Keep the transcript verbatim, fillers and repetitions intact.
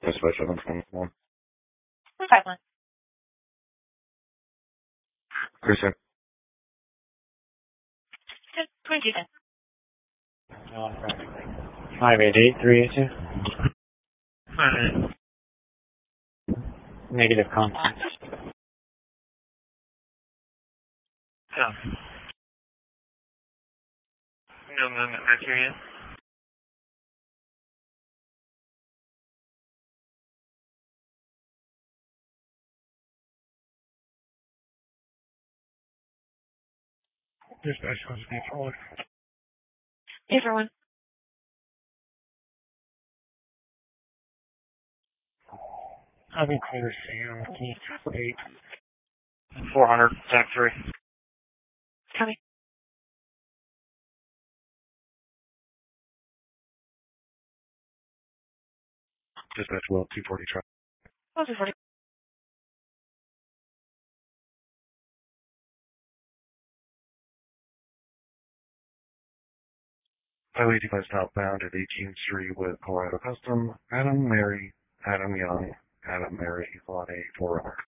Dispatch seven twenty-one. Five one. Christian. Twenty-two ten. Five eight eight three eight two. Alright. Negative contact. Oh. No movement, Mercury. Dispatch was being forward. Everyone. I've been clear Sam eight. Four hundred, tag three. Coming. Dispatch well two forty truck. Well, two forty. Highway eighty-five southbound at eighteenth Street with Colorado Custom. Adam, Mary, Adam Young, Adam, Mary, Lonnie, four runner.